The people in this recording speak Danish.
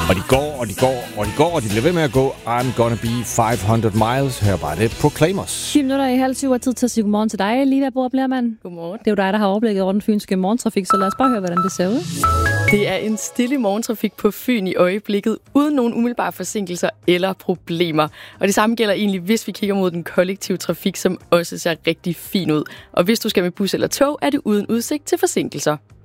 Og de går, og de bliver ved med at gå. I'm gonna be 500 miles. Her var det Proclaimers. 7 minutter i halv 7 er tid til at sige godmorgen til dig, Lida Borup-Lermand. Godmorgen. Det er jo dig, der har overblikket over den fynske morgentrafik, så lad os bare høre, hvordan det ser ud. Det er en stille morgentrafik på Fyn i øjeblikket, uden nogen umiddelbare forsinkelser eller problemer. Og det samme gælder egentlig, hvis vi kigger mod den kollektive trafik, som også ser rigtig fin ud. Og hvis du skal med bus eller tog, er det uden udsigt til forsinkelser.